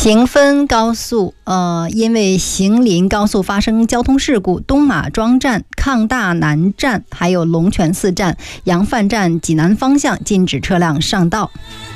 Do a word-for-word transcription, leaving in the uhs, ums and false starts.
平分高速，呃，因为行林高速发生交通事故，东马庄站、抗大南站、还有龙泉寺站、扬范站济南方向禁止车辆上道。